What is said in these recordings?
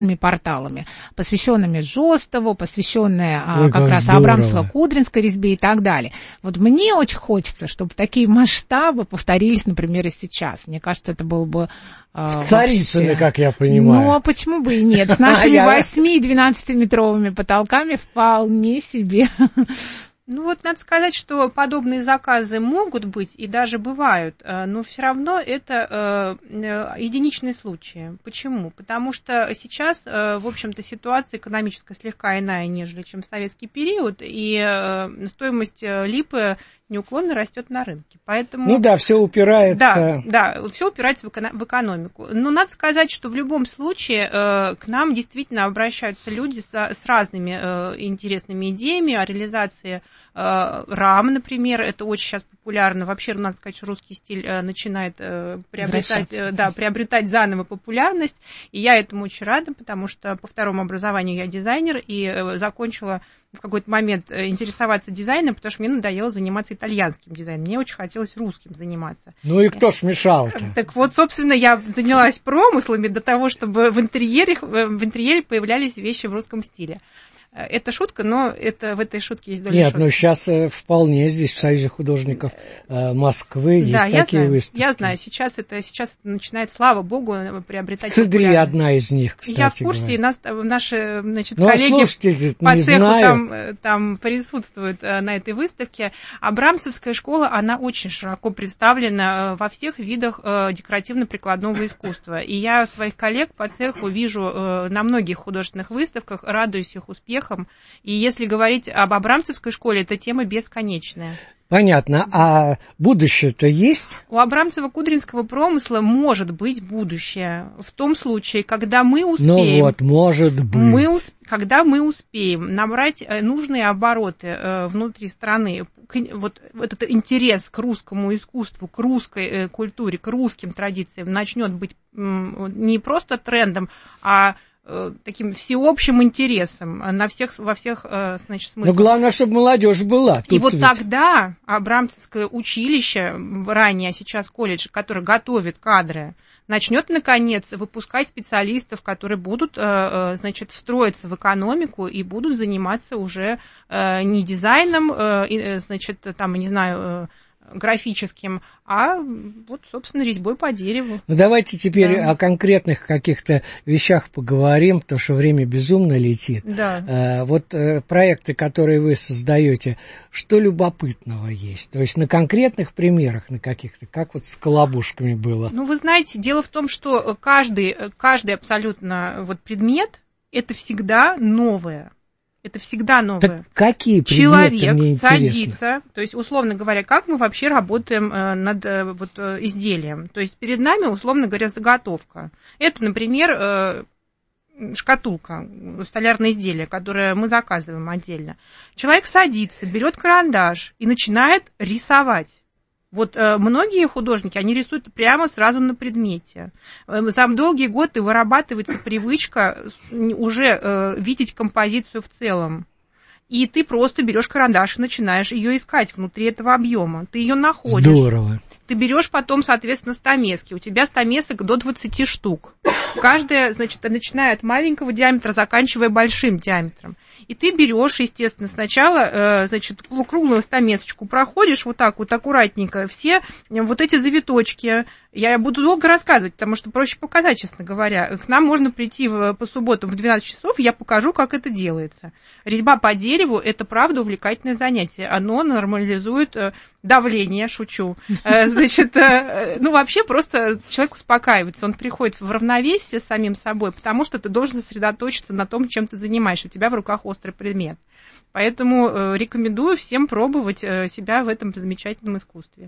порталами, посвященными Жостову, посвященные как раз Абрамцево-Кудринской резьбе и так далее. Вот мне очень хочется, чтобы такие масштабы повторились, например, и сейчас. Мне кажется, это было бы Царицыно, как я понимаю. Ну, а почему бы и нет? С нашими 8-12-метровыми потолками вполне себе. Ну вот надо сказать, что подобные заказы могут быть и даже бывают, но все равно это единичные случаи. Почему? Потому что сейчас, в общем-то, ситуация экономическая слегка иная, нежели чем в советский период, и стоимость липы неуклонно растет на рынке. Поэтому... Ну да, все упирается... Да, все упирается в экономику. Но надо сказать, что в любом случае к нам действительно обращаются люди с разными интересными идеями о реализации рам, например. Это очень сейчас популярно. Вообще, надо сказать, что русский стиль начинает приобретать заново популярность. И я этому очень рада, потому что по второму образованию я дизайнер и закончила в какой-то момент интересоваться дизайном, потому что мне надоело заниматься итальянским дизайном. Мне очень хотелось русским заниматься. Ну и кто ж мешал-то? Так вот, собственно, я занялась промыслами до того, чтобы в интерьере появлялись вещи в русском стиле. Это шутка, но в этой шутке есть доля шутки. Нет, но сейчас вполне здесь в Союзе художников Москвы есть такие выставки. Я знаю, сейчас это начинает, слава богу, приобретать Цедри популярность. одна из них, кстати. Я в курсе, и наши коллеги по цеху там присутствуют на этой выставке. Абрамцевская школа, она очень широко представлена во всех видах декоративно-прикладного искусства. И я своих коллег по цеху вижу на многих художественных выставках, радуюсь их успехам. И если говорить об Абрамцевской школе, эта тема бесконечная. Понятно. А будущее-то есть? У Абрамцево-Кудринского промысла может быть будущее. В том случае, когда мы успеем... Ну вот, может быть. Когда мы успеем набрать нужные обороты внутри страны, вот этот интерес к русскому искусству, к русской культуре, к русским традициям начнет быть не просто трендом, а таким всеобщим интересом во всех смыслах. Но главное, чтобы молодежь была. И вот тогда Абрамцевское училище, ранее, а сейчас колледж, который готовит кадры, начнет, наконец, выпускать специалистов, которые будут, встроиться в экономику и будут заниматься уже не дизайном, графическим, а вот, собственно, резьбой по дереву. Ну, давайте теперь о конкретных каких-то вещах поговорим, потому что время безумно летит. Да. Проекты, которые вы создаете, что любопытного есть? То есть на конкретных примерах, на каких-то, как вот с колобушками было? Ну, вы знаете, дело в том, что каждый абсолютно предмет – это всегда новое. Это всегда новое. Так какие предметы? Человек садится, то есть, условно говоря, как мы вообще работаем над изделием. То есть перед нами, условно говоря, заготовка. Это, например, шкатулка, столярное изделие, которое мы заказываем отдельно. Человек садится, берет карандаш и начинает рисовать. Вот многие художники, они рисуют прямо сразу на предмете. За долгие годы вырабатывается привычка уже видеть композицию в целом. И ты просто берешь карандаш и начинаешь ее искать внутри этого объема. Ты ее находишь. Здорово. Ты берешь потом, соответственно, стамески. У тебя стамесок до 20 штук. Каждая, начиная от маленького диаметра, заканчивая большим диаметром. И ты берешь, естественно, сначала, полукруглую стамесочку проходишь вот так вот аккуратненько, все вот эти завиточки. Я буду долго рассказывать, потому что проще показать, честно говоря. К нам можно прийти по субботам в 12 часов, и я покажу, как это делается. Резьба по дереву – это, правда, увлекательное занятие. Оно нормализует давление, шучу. Вообще просто человек успокаивается, он приходит в равновесие с самим собой, потому что ты должен сосредоточиться на том, чем ты занимаешься. У тебя в руках острый предмет. Поэтому рекомендую всем пробовать себя в этом замечательном искусстве.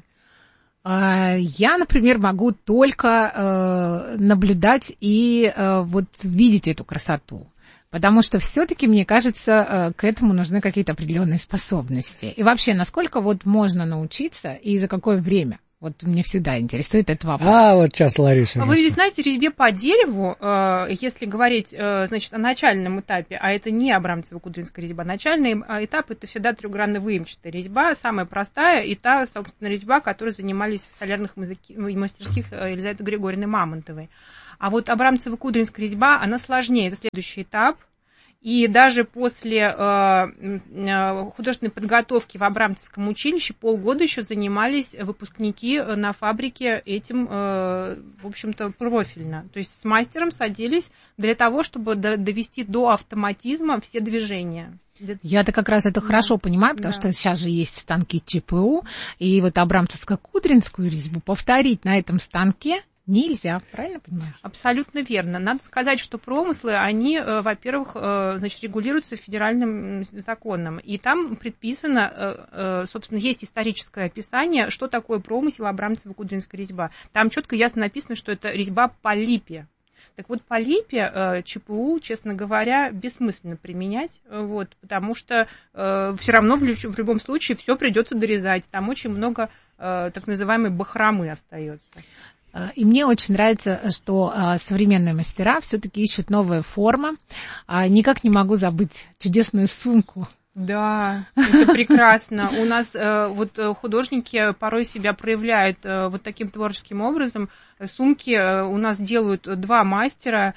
Я, например, могу только наблюдать и видеть эту красоту. Потому что все-таки, мне кажется, к этому нужны какие-то определенные способности. И вообще, насколько можно научиться и за какое время? Вот меня всегда интересует этот вопрос. Сейчас Лариса. Вы знаете, резьбе по дереву, если говорить, о начальном этапе, а это не Абрамцево-Кудринская резьба, начальный этап – это всегда трехгранная выемчатая резьба, самая простая, и та, собственно, резьба, которой занимались в столярных мастерских Елизаветы Григорьевны Мамонтовой. А вот Абрамцево-Кудринская резьба, она сложнее, это следующий этап. И даже после художественной подготовки в Абрамцевском училище полгода еще занимались выпускники на фабрике этим, в общем-то, профильно. То есть с мастером садились для того, чтобы довести до автоматизма все движения. Я-то как раз это хорошо понимаю, потому что сейчас же есть станки ЧПУ, и вот Абрамцевско-Кудринскую резьбу повторить на этом станке нельзя, правильно понимаешь? Абсолютно верно. Надо сказать, что промыслы, они, во-первых, регулируются федеральным законом. И там предписано, собственно, есть историческое описание, что такое промысел Абрамцево-Кудринская резьба. Там четко ясно написано, что это резьба по липе. Так вот, по липе ЧПУ, честно говоря, бессмысленно применять, потому что все равно в любом случае все придется дорезать. Там очень много так называемой бахромы остается. И мне очень нравится, что современные мастера все-таки ищут новые формы. Никак не могу забыть чудесную сумку. Да, это прекрасно. У нас вот художники порой себя проявляют вот таким творческим образом. Сумки у нас делают два мастера.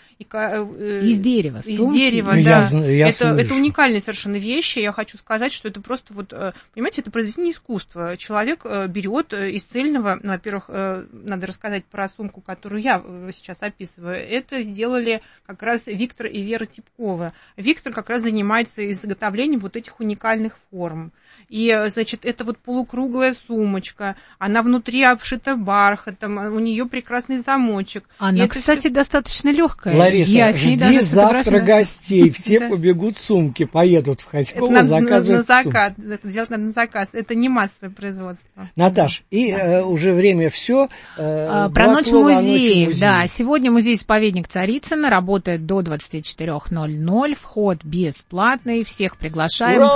Из дерева. Из дерева, да. Это уникальные совершенно вещи. Я хочу сказать, что это просто вот, понимаете, это произведение искусства. Человек берет из цельного, во-первых, надо рассказать про сумку, которую я сейчас описываю. Это сделали как раз Виктор и Вера Типкова. Виктор как раз занимается изготовлением вот этих уникальных форм. И, значит, это вот полукруглая сумочка, она внутри обшита бархатом, у нее прекрасный замочек. Она, кстати, достаточно легкая. Лариса, жди завтра гостей, все побегут сумки, поедут в Хотьково, заказывать сумки. Это делать надо на заказ, это не массовое производство. Наташ, и уже время все. Про ночь музеев, да, сегодня музей-заповедник Царицына работает до 24:00, вход бесплатный, всех приглашаем.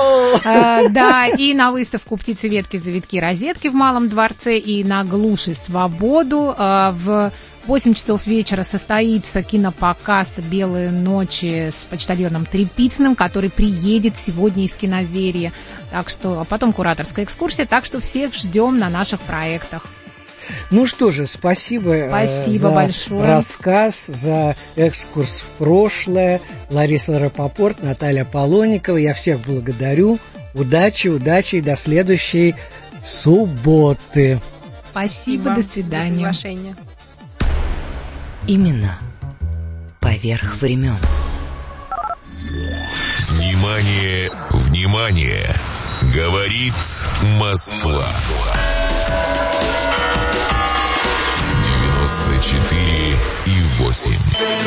Да, и на выставку «Птицы, ветки, завитки, розетки» в Малом дворце, и на «Глуши свободу». В 8 часов вечера состоится кинопоказ «Белые ночи» с почтальоном Трепицыным, который приедет сегодня из кинозерии. Так что, а потом кураторская экскурсия, так что всех ждем на наших проектах. Ну что же, спасибо за большое. Рассказ, за экскурс в прошлое. Лариса Рапопорт, Наталья Полонникова. Я всех благодарю. Удачи и до следующей субботы. Спасибо, до свидания. Именно поверх времен. Внимание, внимание! Говорит Москва. 94,8.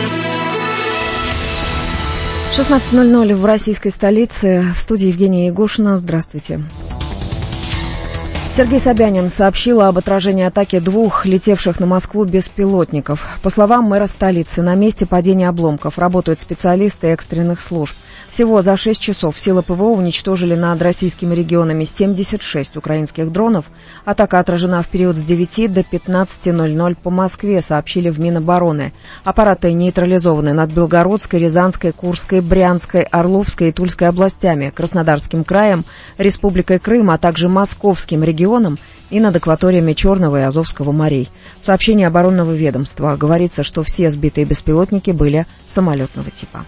16:00 в российской столице. В студии Евгения Егошина. Здравствуйте. Сергей Собянин сообщил об отражении атаки 2 летевших на Москву беспилотников. По словам мэра столицы, на месте падения обломков работают специалисты экстренных служб. Всего за 6 часов силы ПВО уничтожили над российскими регионами 76 украинских дронов. Атака отражена в период с 9 до 15:00 по Москве, сообщили в Минобороны. Аппараты нейтрализованы над Белгородской, Рязанской, Курской, Брянской, Орловской и Тульской областями, Краснодарским краем, Республикой Крым, а также Московским регионом и над акваториями Черного и Азовского морей. В сообщении оборонного ведомства говорится, что все сбитые беспилотники были самолетного типа.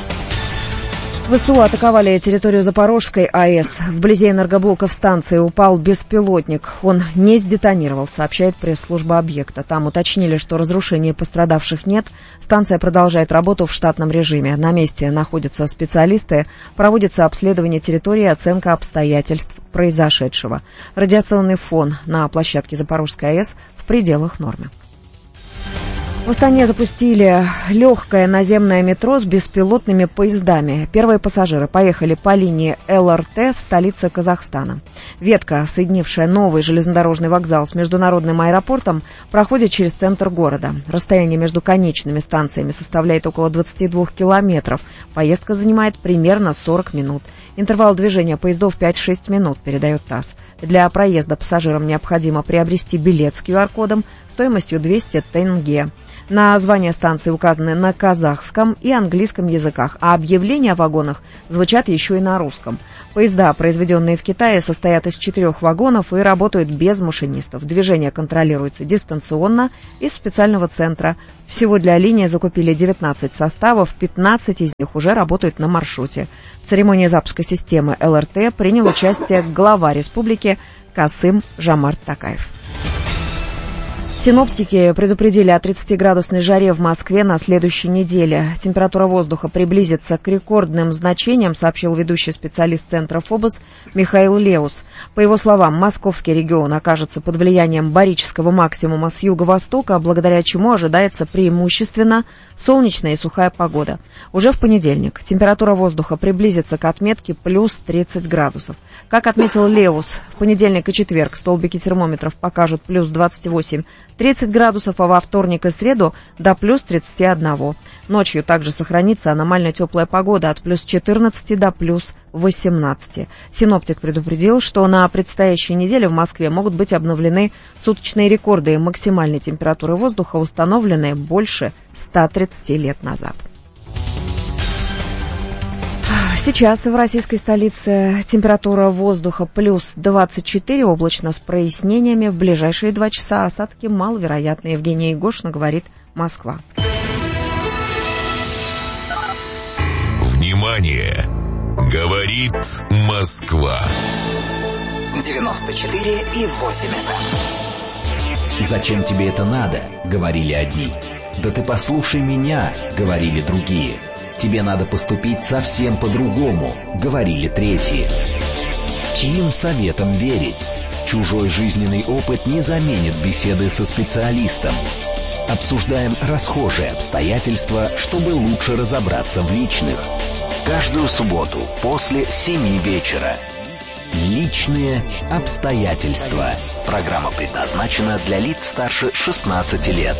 ВСУ атаковали территорию Запорожской АЭС. Вблизи энергоблоков станции упал беспилотник. Он не сдетонировал, сообщает пресс-служба объекта. Там уточнили, что разрушений пострадавших нет. Станция продолжает работу в штатном режиме. На месте находятся специалисты. Проводится обследование территории и оценка обстоятельств произошедшего. Радиационный фон на площадке Запорожской АЭС в пределах нормы. В Астане запустили легкое наземное метро с беспилотными поездами. Первые пассажиры поехали по линии ЛРТ в столице Казахстана. Ветка, соединившая новый железнодорожный вокзал с международным аэропортом, проходит через центр города. Расстояние между конечными станциями составляет около 22 километров. Поездка занимает примерно 40 минут. Интервал движения поездов 5-6 минут, передает ТАСС. Для проезда пассажирам необходимо приобрести билет с QR-кодом стоимостью 200 тенге. Названия станций указаны на казахском и английском языках, а объявления о вагонах звучат еще и на русском. Поезда, произведенные в Китае, состоят из 4 вагонов и работают без машинистов. Движение контролируется дистанционно из специального центра. Всего для линии закупили 19 составов, 15 из них уже работают на маршруте. В церемонии запуска системы ЛРТ принял участие глава республики Касым Жомарт Токаев. Синоптики предупредили о 30-градусной жаре в Москве на следующей неделе. Температура воздуха приблизится к рекордным значениям, сообщил ведущий специалист Центра ФОБОС Михаил Леус. По его словам, московский регион окажется под влиянием барического максимума с юго-востока, благодаря чему ожидается преимущественно солнечная и сухая погода. Уже в понедельник температура воздуха приблизится к отметке плюс 30 градусов. Как отметил Леус, в понедельник и четверг столбики термометров покажут плюс 28-30 градусов, а во вторник и среду до плюс 31. Ночью также сохранится аномально теплая погода от плюс 14 до плюс 18. Синоптик предупредил, что на предстоящей неделе в Москве могут быть обновлены суточные рекорды максимальной температуры воздуха, установленные больше 130 лет назад. Сейчас в российской столице температура воздуха плюс 24, облачно с прояснениями. В ближайшие 2 часа осадки маловероятны. Евгения Егошина, говорит Москва. Внимание! Говорит Москва. 94,8 FM. «Зачем тебе это надо?» — говорили одни. «Да ты послушай меня!» — говорили другие. «Тебе надо поступить совсем по-другому», — говорили третьи. Чьим советам верить? Чужой жизненный опыт не заменит беседы со специалистом. Обсуждаем расхожие обстоятельства, чтобы лучше разобраться в личных. Каждую субботу после 7 вечера. Личные обстоятельства. Программа предназначена для лиц старше 16 лет.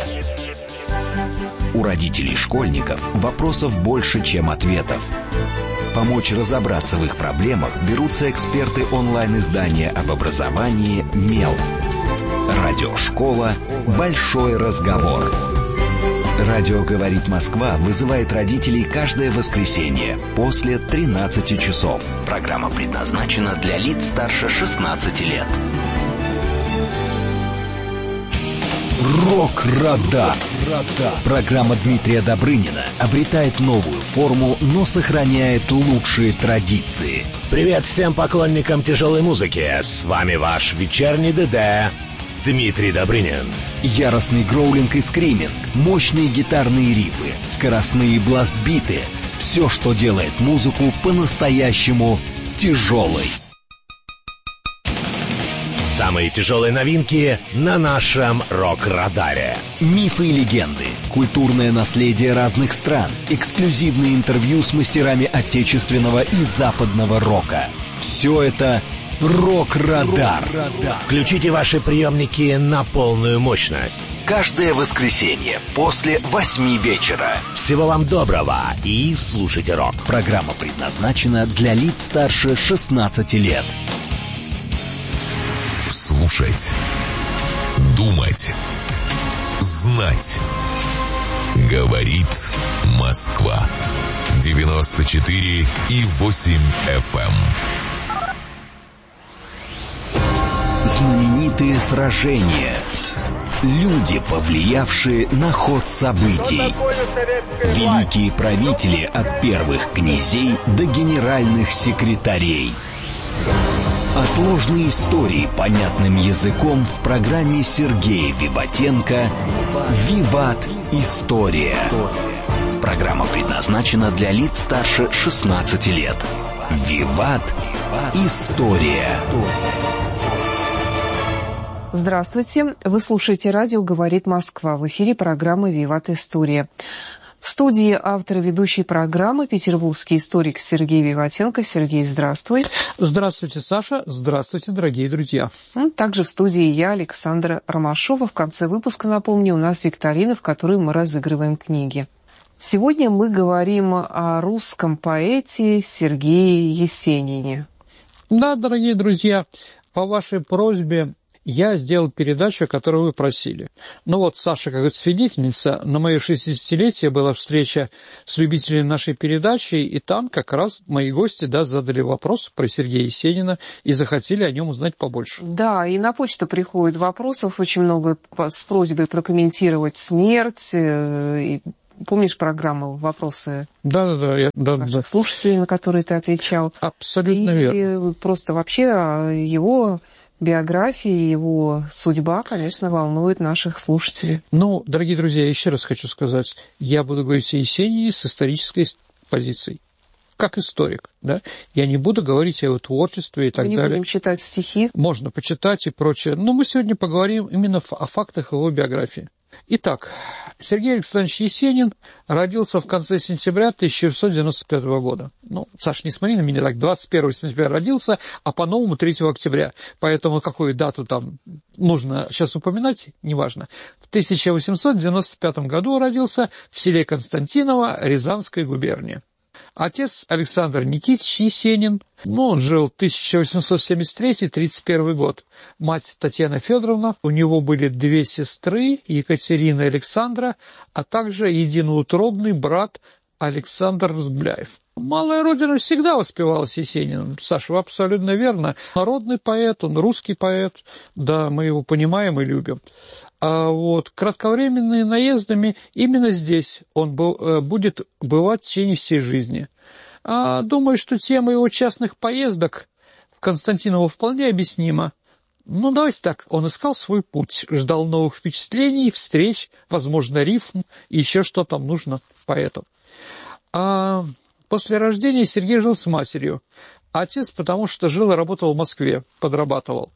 У родителей школьников вопросов больше, чем ответов. Помочь разобраться в их проблемах берутся эксперты онлайн-издания об образовании «Мел». Радиошкола «Большой разговор». Радио «Говорит Москва» вызывает родителей каждое воскресенье после 13 часов. Программа предназначена для лиц старше 16 лет. Рок-радар. Программа Дмитрия Добрынина обретает новую форму, но сохраняет лучшие традиции. Привет всем поклонникам тяжелой музыки. С вами ваш вечерний ДД Дмитрий Добрынин. Яростный гроулинг и скриминг, мощные гитарные рифы, скоростные бластбиты. Все, что делает музыку по-настоящему тяжелой. Самые тяжелые новинки на нашем рок-радаре. Мифы и легенды, культурное наследие разных стран, эксклюзивные интервью с мастерами отечественного и западного рока. Все это рок-радар. Включите ваши приемники на полную мощность. Каждое воскресенье после 8 вечера. Всего вам доброго и слушайте рок. Программа предназначена для лиц старше 16 лет. Слушать, думать, знать. Говорит Москва. 94,8 FM. Знаменитые сражения. Люди, повлиявшие на ход событий. Великие правители от первых князей до генеральных секретарей. А сложные истории понятным языком в программе Сергея Виватенко «Виват. История». Программа предназначена для лиц старше 16 лет. «Виват. История». Здравствуйте. Вы слушаете радио «Говорит Москва». В эфире программа «Виват. История». В студии автор и ведущей программы петербургский историк Сергей Виватенко. Сергей, здравствуй. Здравствуйте, Саша. Здравствуйте, дорогие друзья. Также в студии я, Александра Ромашова. В конце выпуска, напомню, у нас викторина, в которой мы разыгрываем книги. Сегодня мы говорим о русском поэте Сергее Есенине. Да, дорогие друзья, по вашей просьбе я сделал передачу, которую вы просили. Ну вот, Саша, как свидетельница, на мое 60-летие была встреча с любителями нашей передачи, и там как раз мои гости, да, задали вопрос про Сергея Есенина и захотели о нем узнать побольше. Да, и на почту приходит вопросов очень много с просьбой прокомментировать смерть. И помнишь программу «Вопросы» Да. слушателей, на которые ты отвечал? Абсолютно верно. И просто вообще его биография, его судьба, конечно, волнует наших слушателей. Ну, дорогие друзья, еще раз хочу сказать, я буду говорить о Есенине с исторической позицией, как историк, да. Я не буду говорить о его творчестве и так далее. Мы не будем читать стихи. Можно почитать и прочее, но мы сегодня поговорим именно о фактах его биографии. Итак, Сергей Александрович Есенин родился в конце сентября 1995 года. Ну, Саш, не смотри на меня так, 21 сентября родился, а по-новому 3 октября. Поэтому какую дату там нужно сейчас упоминать, неважно. В 1895 году родился в селе Константиново Рязанской губернии. Отец Александр Никитич Есенин, он жил 1873-31 год. Мать Татьяна Федоровна, у него были 2 сестры, Екатерина и Александра, а также единоутробный брат Александр Разбляев. Малая Родина всегда воспевалась Есениным. Саша, вы абсолютно верно. Народный поэт, он русский поэт, да, мы его понимаем и любим. А вот кратковременными наездами именно здесь он будет бывать в течение всей жизни. Думаю, что тема его частных поездок в Константиново вполне объяснима. Ну, давайте так, он искал свой путь, ждал новых впечатлений, встреч, возможно, рифм и еще что там нужно поэту. После рождения Сергей жил с матерью. Отец, потому что жил и работал в Москве, подрабатывал.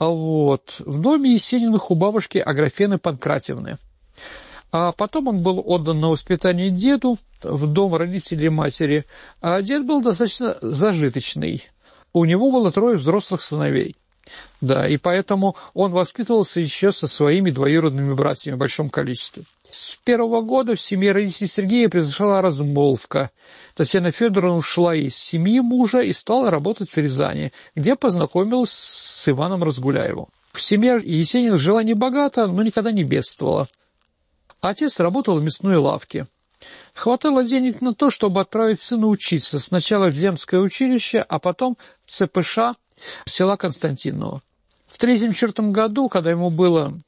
В доме Есениных у бабушки Аграфены Панкратьевны. А потом он был отдан на воспитание деду в дом родителей матери. А дед был достаточно зажиточный. У него было 3 взрослых сыновей. Да, и поэтому он воспитывался еще со своими двоюродными братьями в большом количестве. С 1 года в семье родителей Сергея произошла размолвка. Татьяна Федоровна ушла из семьи мужа и стала работать в Рязани, где познакомилась с Иваном Разгуляевым. В семье Есениных жила небогато, но никогда не бедствовала. Отец работал в мясной лавке. Хватало денег на то, чтобы отправить сына учиться сначала в земское училище, а потом в ЦПШ села Константиново. В 1903 году, когда ему было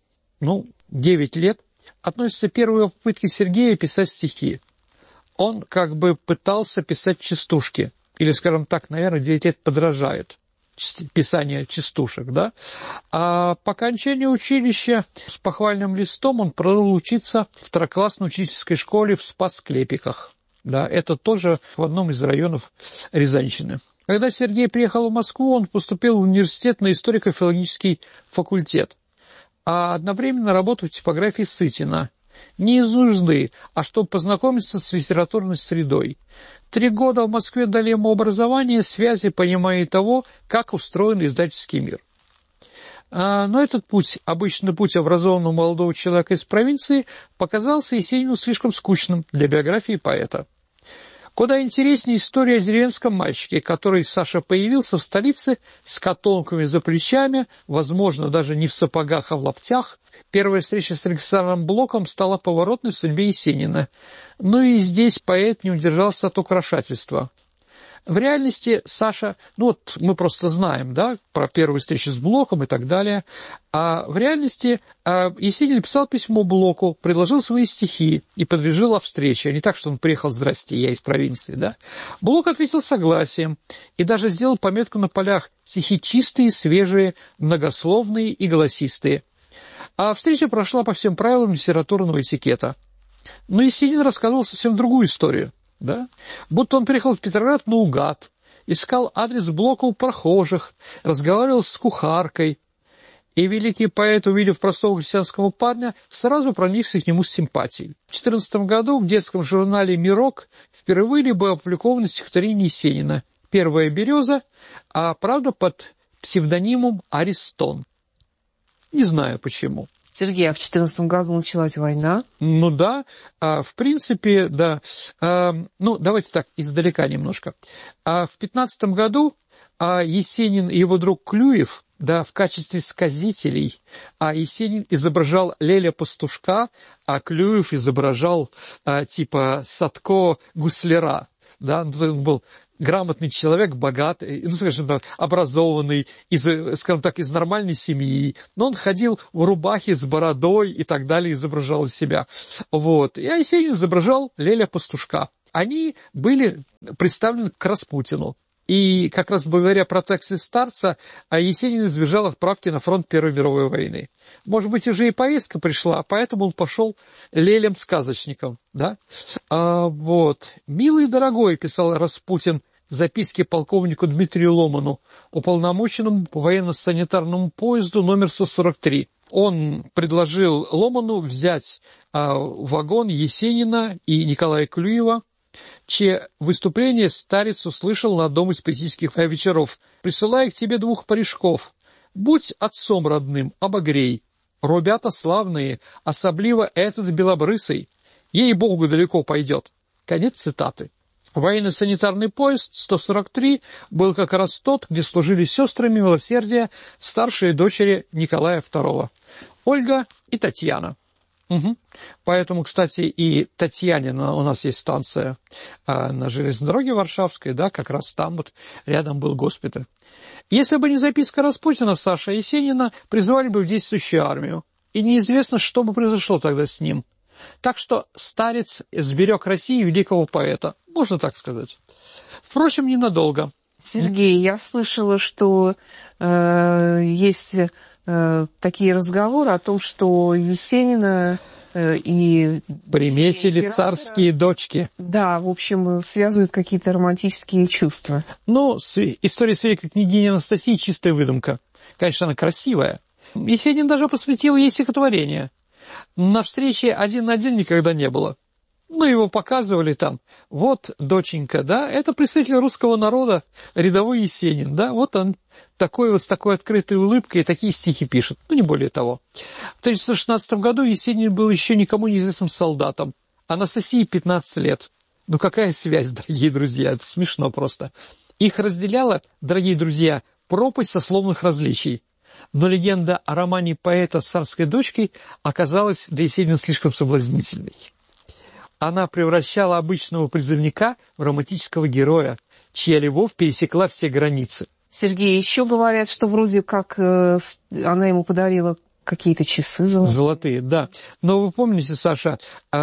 9 лет, относятся первые попытки Сергея писать стихи. Он как бы пытался писать частушки, или, скажем так, наверное, 9 лет подражает писание частушек, да? А по окончании училища с похвальным листом он продолжил учиться в 2-классной учительской школе в Спас-Клепиках. Да, это тоже в одном из районов Рязанщины. Когда Сергей приехал в Москву, он поступил в университет на историко-филологический факультет, а одновременно работал в типографии Сытина. Не из нужды, а чтобы познакомиться с литературной средой. 3 года в Москве дали ему образование, связи, понимания того, как устроен издательский мир. Но этот путь, обычный путь образованного молодого человека из провинции, показался Есенину слишком скучным для биографии поэта. Куда интереснее история о деревенском мальчике, который, Саша, появился в столице с котомками за плечами, возможно, даже не в сапогах, а в лаптях. Первая встреча с Александром Блоком стала поворотной в судьбе Есенина. Но и здесь поэт не удержался от украшательства. В реальности, Саша, мы просто знаем, да, про первую встречу с Блоком и так далее, а в реальности Есенин писал письмо Блоку, предложил свои стихи и предложил о встрече, а не так, что он приехал: «Здрасте, я из провинции», да. Блок ответил согласием и даже сделал пометку на полях: стихи чистые, свежие, многословные и голосистые. А встреча прошла по всем правилам литературного этикета. Но Есенин рассказывал совсем другую историю. Да? Будто он приехал в Петроград наугад, искал адрес Блока у прохожих, разговаривал с кухаркой, и великий поэт, увидев простого крестьянского парня, сразу проникся к нему с симпатией. В 2014 году в детском журнале «Мирок» впервые было опубликовано стихотворение Есенина «Первая береза», а правда под псевдонимом Аристон. Не знаю почему. Сергей, а в 2014 году началась война? Ну да, в принципе, да. Давайте так, издалека немножко. В 2015 году Есенин и его друг Клюев да, в качестве сказителей, а Есенин изображал Леля-пастушка, а Клюев изображал типа Садко гусляра, да, он был грамотный человек, богатый, ну, скажем так, образованный, скажем так, из нормальной семьи, но он ходил в рубахе с бородой и так далее, изображал себя. Вот. И Есенин изображал Леля-пастушка. Они были представлены к Распутину. И как раз благодаря протекции старца Есенин избежал отправки на фронт Первой мировой войны. Может быть, уже и повестка пришла, поэтому он пошел Лелем-сказочником. Да? Вот. «Милый и дорогой», — писал Распутин в записке полковнику Дмитрию Ломану, уполномоченному по военно-санитарному поезду номер 143. Он предложил Ломану взять вагон Есенина и Николая Клюева, чье выступление старец услышал на одном из поэтических вечеров. «Присылаю к тебе 2 парижков. Будь отцом родным, обогрей. Ребята славные, особливо этот белобрысый. Ей-богу, далеко пойдет». Конец цитаты. Военно-санитарный поезд 143 был как раз тот, где служили сестрами милосердия старшие дочери Николая II, Ольга и Татьяна. Угу. Поэтому, кстати, и Татьянина у нас есть станция на железной дороге Варшавской, да, как раз там вот рядом был госпиталь. Если бы не записка Распутина, Саша Есенина призвали бы в действующую армию, и неизвестно, что бы произошло тогда с ним. Так что старец сберег России великого поэта, можно так сказать. Впрочем, ненадолго. Сергей, я слышала, что есть такие разговоры о том, что Есенина и приметили царские дочки. Да, в общем, связывают какие-то романтические чувства. Ну, история с великой княгиней Анастасией чистая выдумка. Конечно, она красивая. Есенин даже посвятил ей стихотворение. На встрече один на один никогда не было. Ну, его показывали там. Вот, доченька, да, это представитель русского народа, рядовой Есенин, да, вот он такой вот с такой открытой улыбкой такие стихи пишет, ну, не более того. В 1916 году Есенин был еще никому неизвестным солдатом, Анастасии 15 лет. Ну, какая связь, дорогие друзья, это смешно просто. Их разделяла, дорогие друзья, пропасть сословных различий. Но легенда о романе поэта с царской дочкой оказалась для Есенина слишком соблазнительной. Она превращала обычного призывника в романтического героя, чья любовь пересекла все границы. Сергей, еще говорят, что вроде как она ему подарила какие-то часы золотые. Золотые, да. Но вы помните, Саша,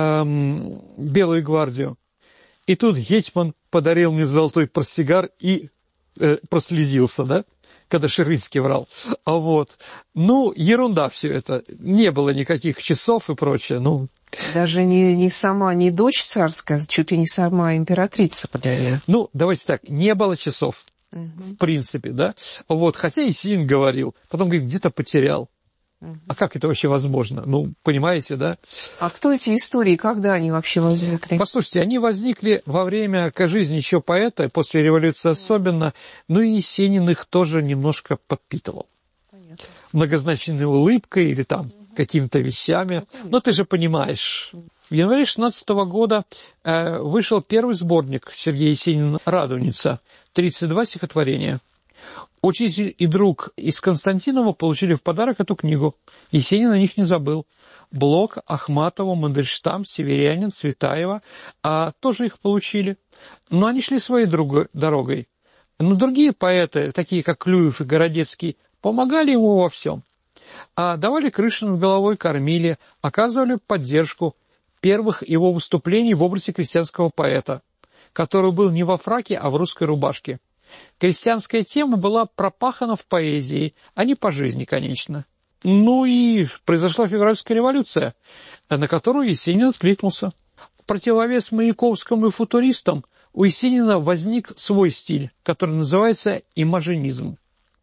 Белую гвардию? И тут гетьман подарил мне золотой портсигар и прослезился, да? Когда Ширвинский врал. Вот. Ну, ерунда все это. Не было никаких часов и прочее. Ну, даже не сама, не дочь царская, чуть ли не сама императрица подарила. Ну, давайте так, не было часов, в принципе, да. Вот, хотя Есенин говорил, потом говорит, где-то потерял. А как это вообще возможно? Ну, понимаете, да? А кто эти истории, когда они вообще возникли? Послушайте, они возникли во время жизни еще поэта, после революции особенно, ну и Есенин их тоже немножко подпитывал. Понятно. Многозначительной улыбкой или там какими-то вещами. Но ты же понимаешь. В январе 16 года вышел первый сборник Сергея Есенина «Радуница», 32 стихотворения. Учитель и друг из Константинова получили в подарок эту книгу. Есенин о них не забыл. Блок, Ахматова, Мандельштам, Северянин, Цветаева тоже их получили. Но они шли своей дорогой. Но другие поэты, такие как Клюев и Городецкий, помогали ему во всем. Давали крышу над головой, кормили, оказывали поддержку первых его выступлений в образе крестьянского поэта, который был не во фраке, а в русской рубашке. Крестьянская тема была пропахана в поэзии, а не по жизни, конечно. Ну и произошла февральская революция, на которую Есенин откликнулся. В противовес Маяковскому и футуристам у Есенина возник свой стиль, который называется имажинизм.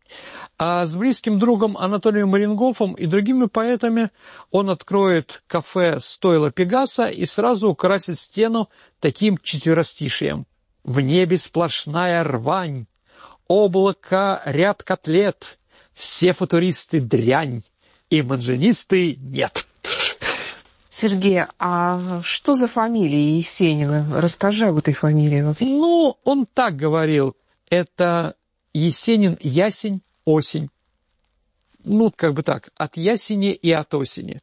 А с близким другом Анатолием Марингофом и другими поэтами он откроет кафе «Стойло Пегаса» и сразу украсит стену таким четверостишием. В небе сплошная рвань, облако, ряд котлет, все футуристы дрянь, имаджинисты нет. Сергей, а что за фамилия Есенина? Расскажи об этой фамилии вообще. Ну, он так говорил, это Есенин, ясень, осень. как бы так, от ясени и от осени.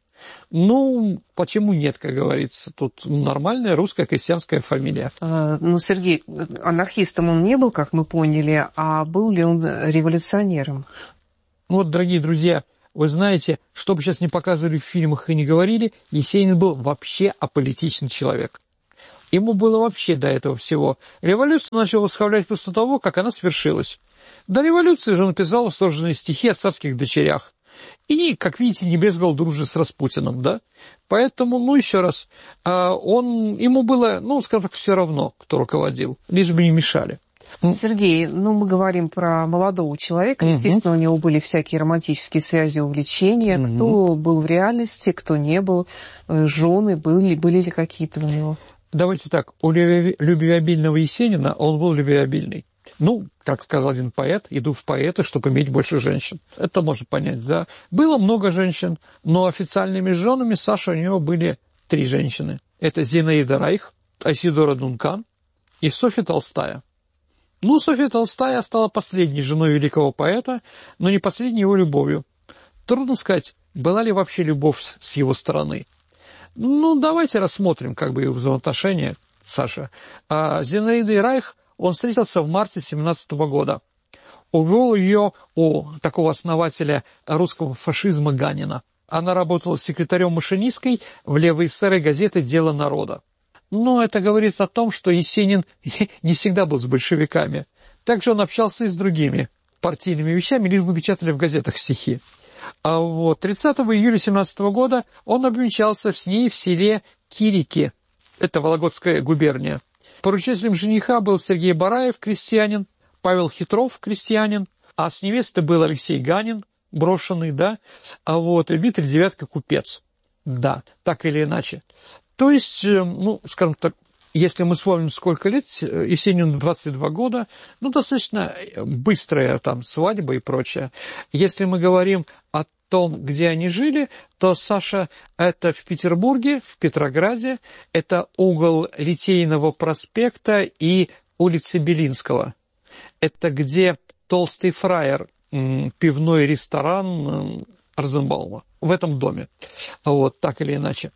Почему нет, как говорится? Тут нормальная русская крестьянская фамилия. Сергей, анархистом он не был, как мы поняли, а был ли он революционером? Дорогие друзья, вы знаете, что бы сейчас не показывали в фильмах и не говорили, Есенин был вообще аполитичный человек. Ему было вообще до этого всего. Революцию начал восхвалять после того, как она свершилась. До революции же он написал восторженные стихи о царских дочерях. И, как видите, не брезговал дружбой с Распутиным, да? Поэтому, еще раз, ему было, скажем так, все равно, кто руководил, лишь бы не мешали. Сергей, мы говорим про молодого человека. Естественно, у него были всякие романтические связи, увлечения. Кто был в реальности, кто не был, жены, были ли какие-то у него? Давайте так, у любвеобильного Есенина он был любвеобильный. Как сказал один поэт, иду в поэты, чтобы иметь больше женщин. Это можно понять, да. Было много женщин, но официальными женами Саши у него были 3 женщины. Это Зинаида Райх, Айсидора Дункан и Софья Толстая. Софья Толстая стала последней женой великого поэта, но не последней его любовью. Трудно сказать, была ли вообще любовь с его стороны. Давайте рассмотрим его взаимоотношения Саша. Зинаидой Райх он встретился в марте 1917 года. Увел ее у такого основателя русского фашизма Ганина. Она работала секретарем машинисткой в левоэсерой газеты «Дело народа». Это говорит о том, что Есенин не всегда был с большевиками. Также он общался и с другими партийными вещами, лишь бы печатали в газетах стихи. 30 июля 1917 года он обвенчался с ней в селе Кирики, это Вологодская губерния. Поручителем жениха был Сергей Бараев, крестьянин, Павел Хитров, крестьянин, а с невестой был Алексей Ганин, брошенный, да, и Дмитрий Девятка, купец. Да, так или иначе. То есть, скажем так, если мы вспомним, сколько лет, Есенину 22 года, достаточно быстрая свадьба и прочее. Если мы говорим о том, где они жили, то Саша, это в Петербурге, в Петрограде, это угол Литейного проспекта и улицы Белинского. Это где Толстый фраер, пивной ресторан Розенбаума, в этом доме. Так или иначе.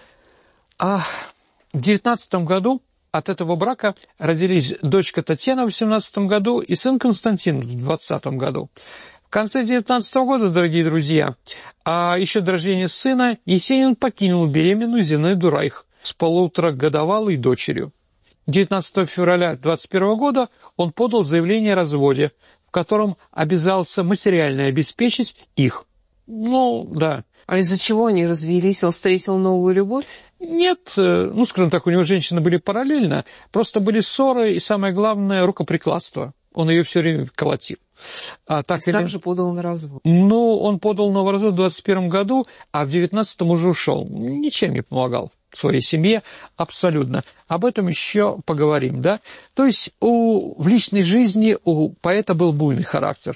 В 19 году от этого брака родились дочка Татьяна в 18 году и сын Константин в 20 году. В конце 19 года, дорогие друзья, еще до рождения сына, Есенин покинул беременную Зинаиду Райх с полуторагодовалой дочерью. 19 февраля 21 года он подал заявление о разводе, в котором обязался материально обеспечить их. Да. А из-за чего они развелись? Он встретил новую любовь? Нет, скажем так, у него женщины были параллельно, просто были ссоры и, самое главное, рукоприкладство. Он ее все время колотил. Также подал на развод. Он подал на развод в 21 году, а в 19-м уже ушел. Ничем не помогал своей семье абсолютно. Об этом еще поговорим, да? То есть в личной жизни у поэта был буйный характер.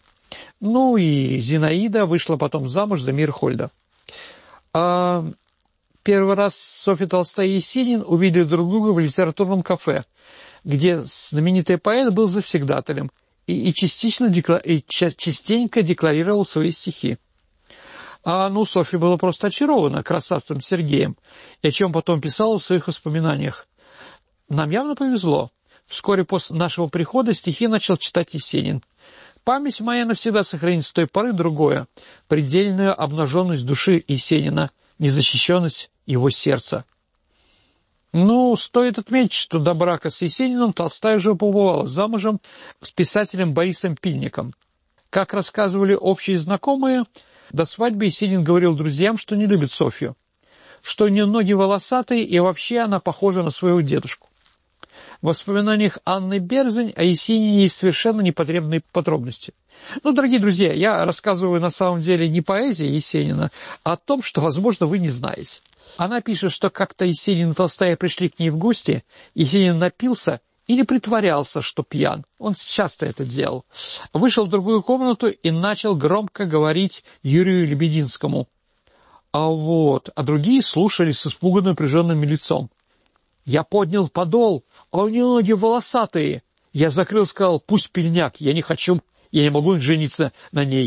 И Зинаида вышла потом замуж за Мирхольда. Первый раз Софья Толстая и Есенин увидели друг друга в литературном кафе, где знаменитый поэт был завсегдатаем и частенько декларировал свои стихи. Софья была просто очарована красавцем Сергеем, и о чем потом писала в своих воспоминаниях. Нам явно повезло. Вскоре после нашего прихода стихи начал читать Есенин. Память моя навсегда сохранит с той поры другое, предельную обнаженность души Есенина, незащищенность его сердца. Стоит отметить, что до брака с Есениным Толстая уже побывала замужем с писателем Борисом Пильником. Как рассказывали общие знакомые, до свадьбы Есенин говорил друзьям, что не любит Софью, что у нее ноги волосатые и вообще она похожа на своего дедушку. В воспоминаниях Анны Берзень о Есенине есть совершенно непотребные подробности. Дорогие друзья, я рассказываю на самом деле не поэзии Есенина, а о том, что, возможно, вы не знаете. Она пишет, что как-то Есенин и Толстая пришли к ней в гости, Есенин напился или притворялся, что пьян. Он часто это делал. Вышел в другую комнату и начал громко говорить Юрию Лебединскому. А другие слушали с испуганным напряженным лицом. Я поднял подол, а у нее ноги волосатые. Я закрыл, сказал, пусть пельняк, я не могу жениться на ней.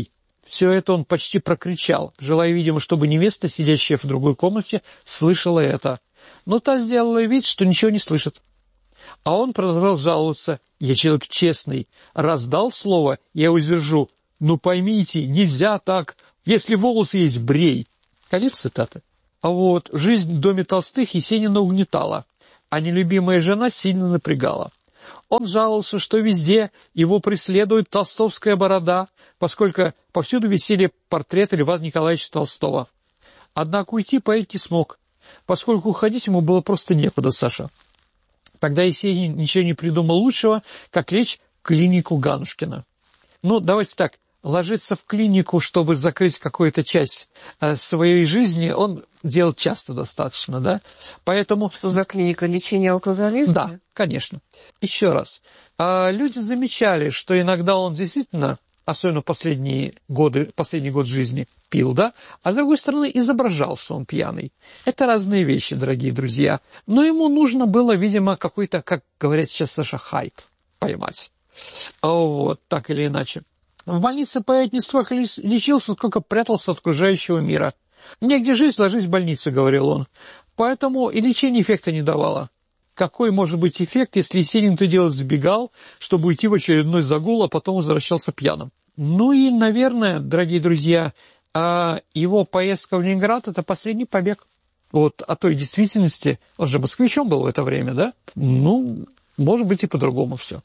Все это он почти прокричал, желая, видимо, чтобы невеста, сидящая в другой комнате, слышала это. Но та сделала вид, что ничего не слышит. А он продолжал жаловаться. «Я человек честный. Раз дал слово, я его сдержу. Ну поймите, нельзя так. Если волосы есть, брей». Конец цитаты. А вот жизнь в доме Толстых Есенина угнетала, а нелюбимая жена сильно напрягала. Он жаловался, что везде его преследует толстовская борода, поскольку повсюду висели портреты Льва Николаевича Толстого. Однако уйти поэт не смог, поскольку уходить ему было просто некуда, Саша. Тогда Есенин ничего не придумал лучшего, как лечь в клинику Ганушкина. Ну, давайте так, ложиться в клинику, чтобы закрыть какую-то часть своей жизни, он делал часто достаточно, да? Поэтому... Что за клиника? Лечение алкоголизма? Да, конечно. Еще раз. Люди замечали, что иногда он действительно, особенно последний год жизни, пил, да? А с другой стороны, изображался он пьяный. Это разные вещи, дорогие друзья. Но ему нужно было, видимо, какой-то, как говорят сейчас, Саша, хайп поймать. Вот, так или иначе. В больнице поэт не столько лечился, сколько прятался от окружающего мира. «Негде жить, ложись в больницу», — говорил он. Поэтому и лечение эффекта не давало. Какой может быть эффект, если Есенин то дело сбегал, чтобы уйти в очередной загул, а потом возвращался пьяным? Ну и, наверное, дорогие друзья, его поездка в Ленинград — это последний побег. Вот от той действительности, он же москвичом был в это время, да? Ну, может быть, и по-другому все.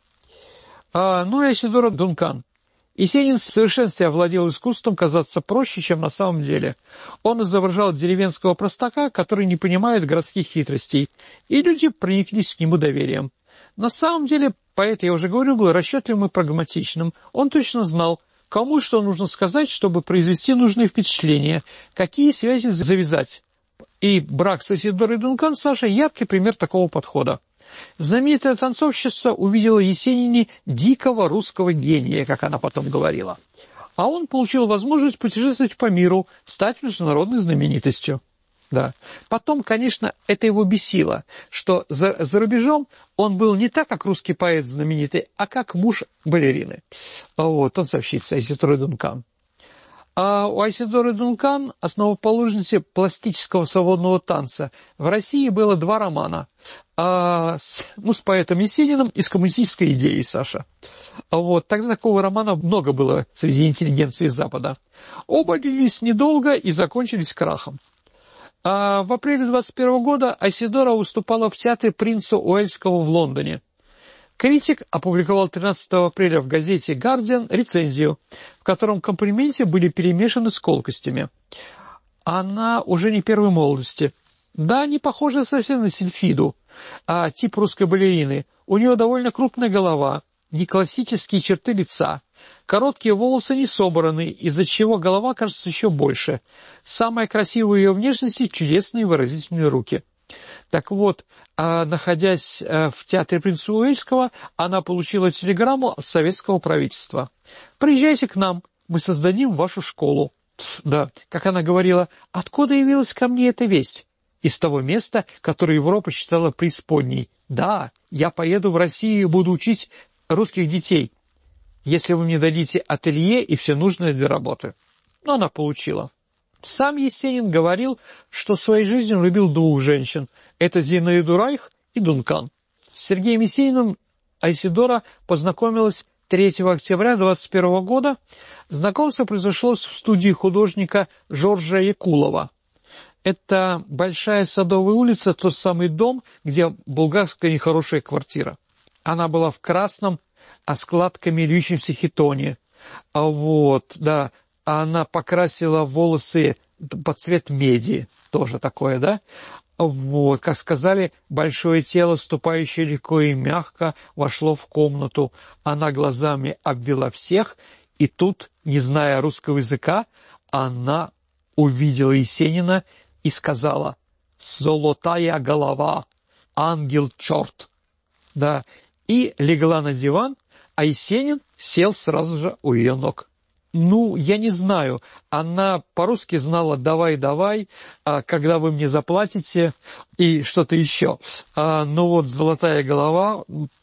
Ну и Айседора Дункан. Есенин в совершенстве овладел искусством казаться проще, чем на самом деле. Он изображал деревенского простака, который не понимает городских хитростей, и люди прониклись к нему доверием. На самом деле, поэт, я уже говорил, был расчетливым и прагматичным. Он точно знал, кому что нужно сказать, чтобы произвести нужное впечатление, какие связи завязать. И брак с Айседорой Дункан, Саша, яркий пример такого подхода. Знаменитая танцовщица увидела в Есенине дикого русского гения, как она потом говорила. А он получил возможность путешествовать по миру, стать международной знаменитостью. Да. Потом, конечно, это его бесило, что за рубежом он был не так, как русский поэт знаменитый, а как муж балерины. Вот, танцовщица Айседора Дункан. А у Айседоры Дункан, основоположницы пластического свободного танца, в России было 2 романа. С поэтом Есениным и с коммунистической идеей, Саша. Вот, тогда такого романа много было среди интеллигенции Запада. Оба длились недолго и закончились крахом. В апреле 21 года Айседора выступала в театре принца Уэльского в Лондоне. Критик опубликовал 13 апреля в газете «Гардиан» рецензию, в котором комплименты были перемешаны с колкостями. Она уже не первой молодости. Да, не похожа совсем на Сильфиду, а тип русской балерины. У нее довольно крупная голова, не классические черты лица. Короткие волосы не собраны, из-за чего голова кажется еще больше. Самая красивая ее внешности – чудесные выразительные руки. Так вот, находясь в театре принца Уэльского, она получила телеграмму от советского правительства. «Приезжайте к нам, мы создадим вашу школу». Да, как она говорила, откуда явилась ко мне эта весть? Из того места, которое Европа считала преисподней. Да, я поеду в Россию и буду учить русских детей, если вы мне дадите ателье и все нужное для работы. Но она получила. Сам Есенин говорил, что в своей жизни он любил 2 женщин. Это Зинаиду Райх и Дункан. С Сергеем Есениным Айседора познакомилась 3 октября 1921 года. Знакомство произошло в студии художника Жоржа Якулова. Это Большая Садовая улица, тот самый дом, где булгарская нехорошая квартира. Она была в красном, складками льющемся хитоне. Вот, да. Она покрасила волосы под цвет меди, тоже такое, да? Вот, как сказали, большое тело, ступающее легко и мягко, вошло в комнату. Она глазами обвела всех, и тут, не зная русского языка, она увидела Есенина и сказала: «Золотая голова, ангел-черт». Да, и легла на диван, а Есенин сел сразу же у ее ног. Ну, я не знаю, она по-русски знала «давай, давай», «когда вы мне заплатите» и что-то еще. Но вот «золотая голова»,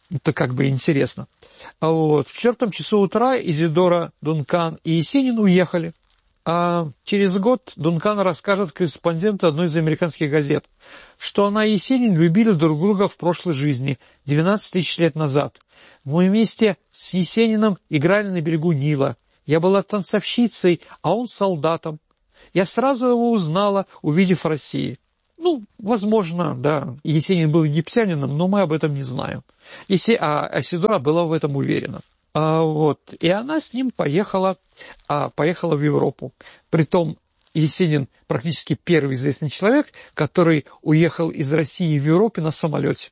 Это как бы интересно. В 4 часу утра Изидора, Дункан и Есенин уехали. А через год Дункан расскажет корреспонденту одной из американских газет, что она и Есенин любили друг друга в прошлой жизни, 12 тысяч лет назад. Мы вместе с Есениным играли на берегу Нила. Я была танцовщицей, а он солдатом. Я сразу его узнала, увидев в России. Возможно, да, Есенин был египтянином, но мы об этом не знаем. А Изидора была в этом уверена. И она с ним поехала в Европу. Притом Есенин практически первый известный человек, который уехал из России в Европе на самолете.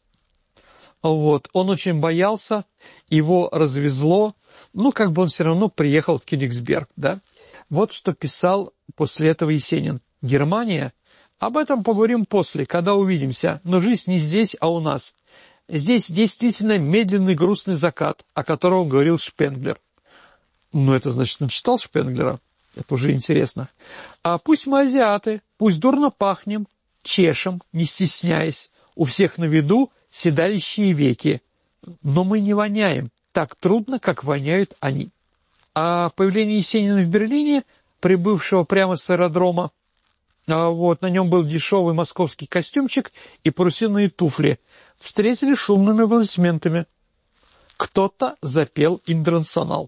Он очень боялся, его развезло, он все равно приехал в Кёнигсберг, да. Вот что писал после этого Есенин. Германия, об этом поговорим после, когда увидимся, но жизнь не здесь, а у нас. Здесь действительно медленный грустный закат, о котором говорил Шпенглер. Это значит, он читал Шпенглера? Это уже интересно. А пусть мы азиаты, пусть дурно пахнем, чешем, не стесняясь, у всех на виду седалищие веки. Но мы не воняем так трудно, как воняют они. А появление Есенина в Берлине, прибывшего прямо с аэродрома, на нем был дешевый московский костюмчик и парусиновые туфли, встретили шумными аплодисментами. Кто-то запел «Интернационал».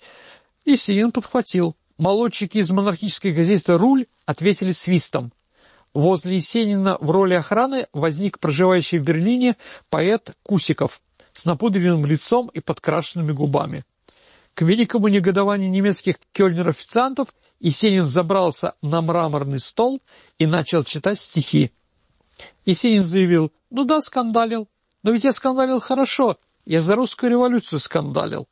Есенин подхватил. Молодчики из монархической газеты «Руль» ответили свистом. Возле Есенина в роли охраны возник проживающий в Берлине поэт Кусиков с напудренным лицом и подкрашенными губами. К великому негодованию немецких кёльнер-официантов Есенин забрался на мраморный стол и начал читать стихи. Есенин заявил: да, скандалил, но ведь я скандалил хорошо, я за русскую революцию скандалил.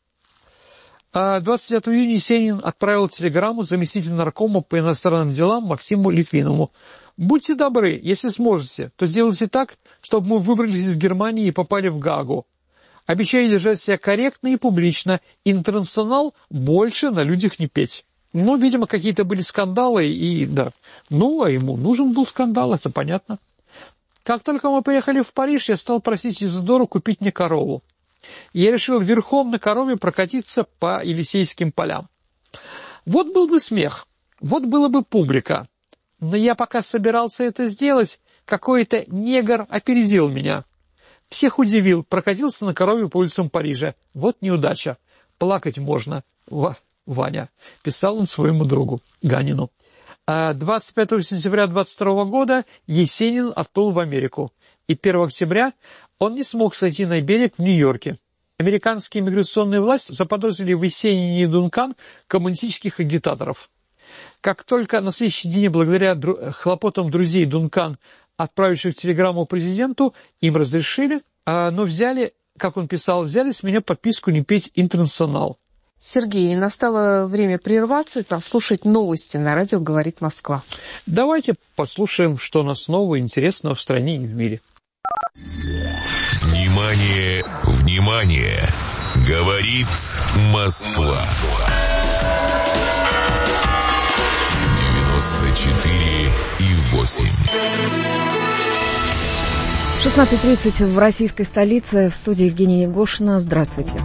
29 июня Есенин отправил телеграмму заместителю наркома по иностранным делам Максиму Литвинову. «Будьте добры, если сможете, то сделайте так, чтобы мы выбрались из Германии и попали в Гаагу. Обещаю держать себя корректно и публично. Интернационал больше на людях не петь». Видимо, какие-то были скандалы, и да. А ему нужен был скандал, это понятно. Как только мы приехали в Париж, я стал просить Изидору купить мне корову. Я решил верхом на корове прокатиться по Елисейским полям. Вот был бы смех, вот была бы публика. Но я пока собирался это сделать, какой-то негр опередил меня. Всех удивил, прокатился на корове по улицам Парижа. Вот неудача. Плакать можно. Ваня, писал он своему другу Ганину. 25 сентября 22 года Есенин отплыл в Америку, и 1 октября он не смог сойти на берег в Нью-Йорке. Американские иммиграционные власти заподозрили в Есенине и Дункан коммунистических агитаторов. Как только на следующий день, благодаря хлопотам друзей Дункан, отправивших телеграмму президенту, им разрешили, но взяли, как он писал, взяли с меня подписку не петь «Интернационал». Сергей, настало время прерваться и послушать новости на радио «Говорит Москва». Давайте послушаем, что у нас нового и интересного в стране и в мире. Внимание, внимание! Говорит Москва. 94,8. 16:30 в российской столице. В студии Евгения Егошина. Здравствуйте.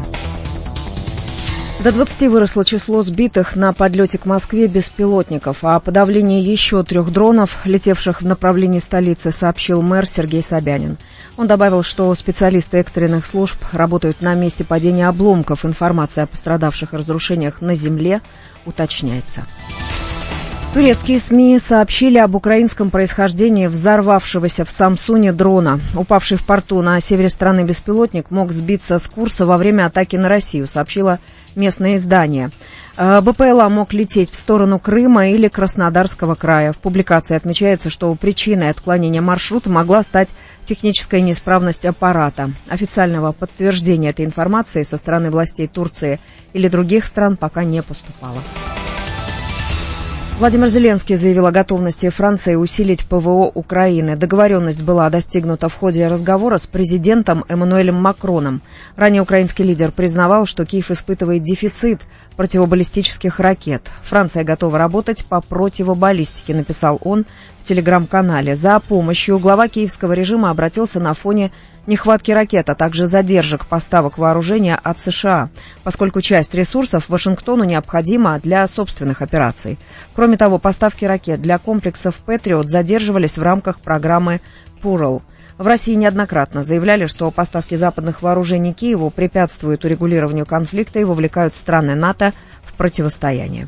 До 20 выросло число сбитых на подлете к Москве беспилотников. О подавлении еще 3 дронов, летевших в направлении столицы, сообщил мэр Сергей Собянин. Он добавил, что специалисты экстренных служб работают на месте падения обломков. Информация о пострадавших и разрушениях на земле уточняется. Турецкие СМИ сообщили об украинском происхождении взорвавшегося в Самсуне дрона. Упавший в порту на севере страны беспилотник мог сбиться с курса во время атаки на Россию, сообщило местное издание. БПЛА мог лететь в сторону Крыма или Краснодарского края. В публикации отмечается, что причиной отклонения маршрута могла стать техническая неисправность аппарата. Официального подтверждения этой информации со стороны властей Турции или других стран пока не поступало. Владимир Зеленский заявил о готовности Франции усилить ПВО Украины. Договоренность была достигнута в ходе разговора с президентом Эммануэлем Макроном. Ранее украинский лидер признавал, что Киев испытывает дефицит противобаллистических ракет. Франция готова работать по противобаллистике, написал он в телеграм-канале. За помощью глава киевского режима обратился на фоне нехватки ракет, а также задержек поставок вооружения от США, поскольку часть ресурсов Вашингтону необходима для собственных операций. Кроме того, поставки ракет для комплексов «Патриот» задерживались в рамках программы «Пурл». В России неоднократно заявляли, что поставки западных вооружений Киеву препятствуют урегулированию конфликта и вовлекают страны НАТО в противостояние.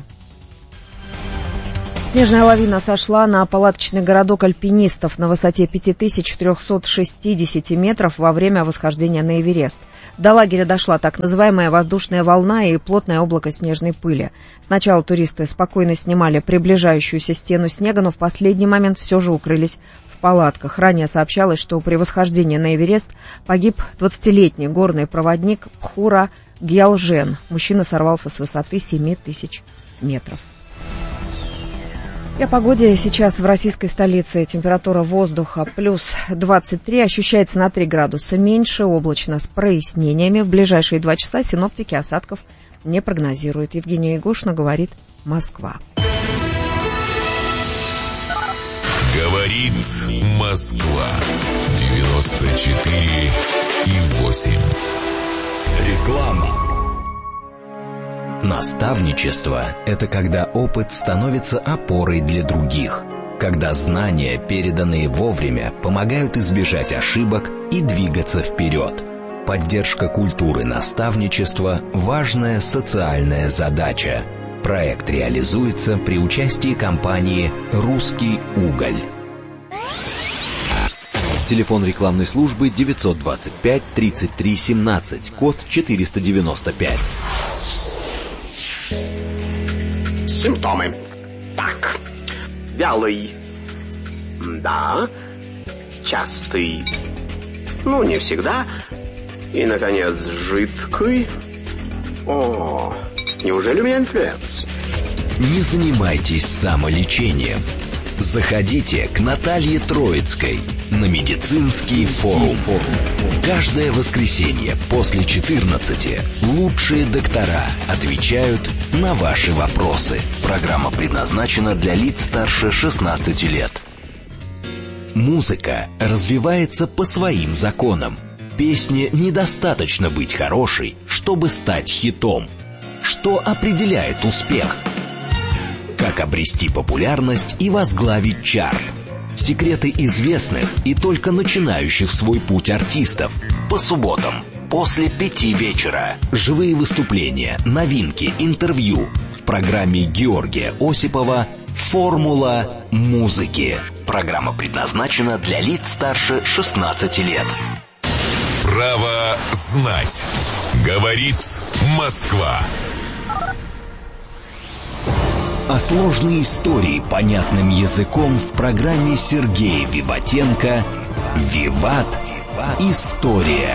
Снежная лавина сошла на палаточный городок альпинистов на высоте 5360 метров во время восхождения на Эверест. До лагеря дошла так называемая воздушная волна и плотное облако снежной пыли. Сначала туристы спокойно снимали приближающуюся стену снега, но в последний момент все же укрылись в палатках. Ранее сообщалось, что при восхождении на Эверест погиб 20-летний горный проводник Пхура Гьялжен. Мужчина сорвался с высоты 7000 метров. И о погоде. Сейчас в российской столице температура воздуха плюс 23, ощущается на 3 градуса меньше, облачно с прояснениями. В ближайшие 2 часа синоптики осадков не прогнозируют. Евгения Егошина, говорит Москва. Говорит Москва. 94,8. Реклама. Наставничество – это когда опыт становится опорой для других, когда знания, переданные вовремя, помогают избежать ошибок и двигаться вперед. Поддержка культуры наставничества – важная социальная задача. Проект реализуется при участии компании «Русский уголь». Телефон рекламной службы 925 33 17, код 495. Симптомы. Так. Вялый. Да. Частый. Ну, не всегда. И, наконец, жидкий. О, неужели у меня инфлюенс? Не занимайтесь самолечением. Заходите к Наталье Троицкой на медицинский форум. Каждое воскресенье после 14 лучшие доктора отвечают на ваши вопросы. Программа предназначена для лиц старше 16 лет. Музыка развивается по своим законам. Песне недостаточно быть хорошей, чтобы стать хитом. Что определяет успех? Как обрести популярность и возглавить чарт? Секреты известных и только начинающих свой путь артистов. По субботам после 5 вечера. Живые выступления, новинки, интервью. В программе Георгия Осипова «Формула музыки». Программа предназначена для лиц старше 16 лет. Право знать. Говорит Москва. А сложные истории понятным языком в программе Сергея Виватенко «Виват. История».